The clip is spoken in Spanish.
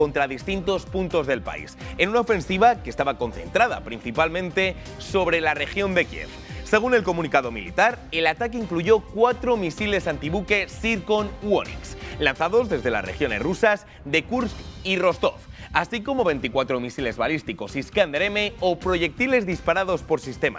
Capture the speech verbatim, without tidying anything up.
contra distintos puntos del país, en una ofensiva que estaba concentrada principalmente sobre la región de Kiev. Según el comunicado militar, el ataque incluyó cuatro misiles antibuque Zircon u Onyx, lanzados desde las regiones rusas de Kursk y Rostov, así como veinticuatro misiles balísticos Iskander M o proyectiles disparados por sistema